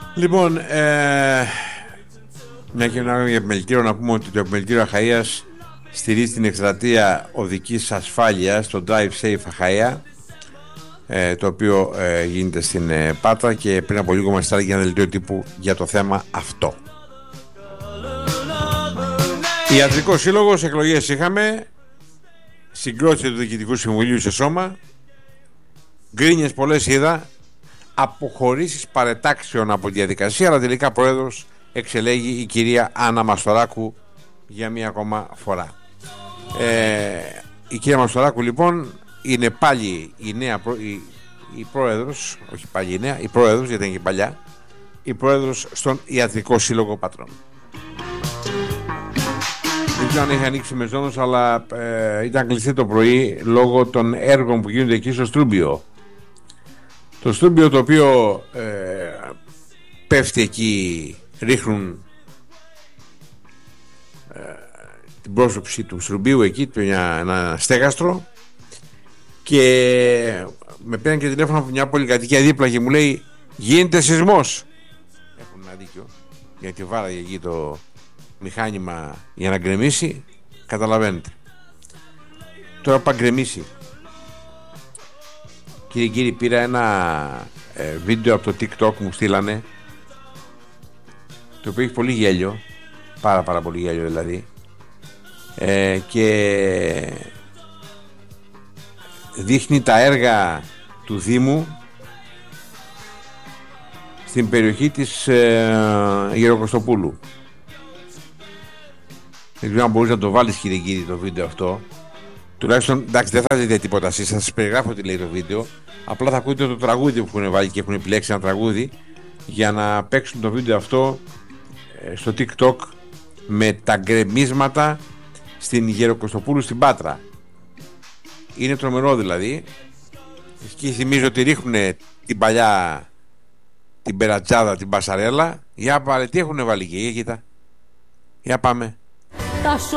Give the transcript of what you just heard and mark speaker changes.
Speaker 1: Λοιπόν, μια και μιλάμε για επιμελητήριο, να πούμε ότι το επιμελητήριο Αχαΐας στηρίζει την εκστρατεία οδικής ασφάλειας, το Drive Safe Αχαΐα, το οποίο γίνεται στην Πάτρα, και πριν από λίγο μας στάληκε ένα δελτίο τύπου για το θέμα αυτό. Ιατρικός Σύλλογος, εκλογές είχαμε, συγκρότηση του Διοικητικού Συμβουλίου σε σώμα, γκρίνιες πολλές είδα, αποχωρήσεις παρετάξεων από τη διαδικασία, αλλά τελικά πρόεδρος εξελέγει η κυρία Άννα Μαστοράκου για μία ακόμα φορά. Η κυρία Μαστοράκου λοιπόν είναι πάλι η νέα η πρόεδρος, όχι πάλι η νέα, η πρόεδρος, γιατί είναι και παλιά, η πρόεδρος στον Ιατρικό Σύλλογο Πατρών. Δεν ξέρω αν έχει ανοίξει μεζόνος, αλλά ήταν κλειστή το πρωί λόγω των έργων που γίνονται εκεί στο Στρούμπιο. Το Στρούμπιο, το οποίο πέφτει εκεί, ρίχνουν την πρόσωψη του Στρουμπίου εκεί, ένα στέγαστρο, και με πήραν και τηλέφωνο από μια πολυκατοικία δίπλα και μου λέει γίνεται σεισμός. Έχουν ένα δίκιο, γιατί βάραγε εκεί το μηχάνημα για να γκρεμίσει, καταλαβαίνετε. Τώρα πά γκρεμίσει. Κύριε, πήρα ένα βίντεο από το TikTok, μου στείλανε, το οποίο έχει πολύ γέλιο, πάρα πολύ γέλιο δηλαδή, και δείχνει τα έργα του Δήμου στην περιοχή της Γεροκοστοπούλου. Δεν ξέρω αν μπορείς να το βάλεις, κύριε, το βίντεο αυτό. Τουλάχιστον, εντάξει, δεν θα δείτε τίποτα εσείς, θα σας περιγράφω τι λέει το βίντεο. Απλά θα ακούτε το τραγούδι που έχουν βάλει και έχουν επιλέξει ένα τραγούδι για να παίξουν το βίντεο αυτό στο TikTok με τα γκρεμίσματα στην Γεροκοστοπούλου στην Πάτρα. Είναι τρομερό δηλαδή. Και θυμίζω ότι ρίχνουν την παλιά, την περατζάδα, την πασαρέλα. Για πάρε, τι έχουν βάλει εκεί, για κοίτα. Για πάμε.